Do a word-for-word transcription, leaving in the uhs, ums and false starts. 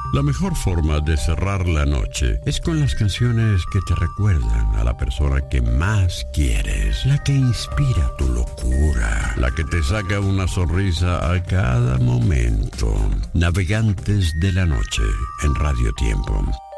La mejor forma de cerrar la noche es con las canciones que te recuerdan a la persona que más quieres, la que inspira tu locura, la que te saca una sonrisa a cada momento. Navegantes de la noche en Radio Tiempo.